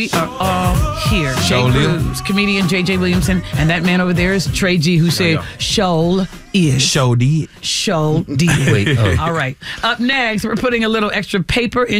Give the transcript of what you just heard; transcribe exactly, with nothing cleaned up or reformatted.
We are all here. Show Jay live. Cruz, comedian J J Williamson, and that man over there is Trey G, who said, yeah. Show is. Show did. Show did. Wait, oh. All right. Up next, we're putting a little extra paper in